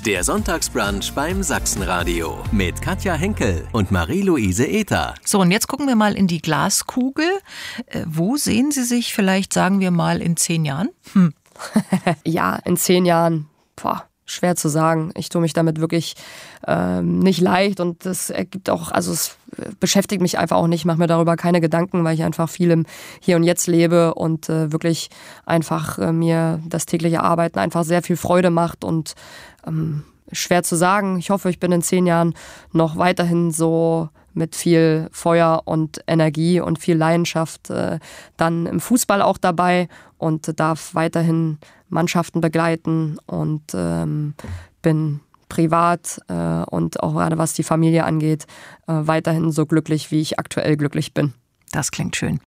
Der Sonntagsbrunch beim Sachsenradio mit Katja Henkel und Marie-Louise Ether. So, und jetzt gucken wir mal in die Glaskugel. Wo sehen Sie sich vielleicht, sagen wir mal, in 10 Jahren? Ja, in 10 Jahren, schwer zu sagen. Ich tue mich damit wirklich nicht leicht und das ergibt auch, also es beschäftigt mich einfach auch nicht, mache mir darüber keine Gedanken, weil ich einfach viel im Hier und Jetzt lebe und wirklich einfach mir das tägliche Arbeiten einfach sehr viel Freude macht und schwer zu sagen. Ich hoffe, ich bin in 10 Jahren noch weiterhin so mit viel Feuer und Energie und viel Leidenschaft dann im Fußball auch dabei und darf weiterhin Mannschaften begleiten und bin privat und auch gerade was die Familie angeht, weiterhin so glücklich, wie ich aktuell glücklich bin. Das klingt schön.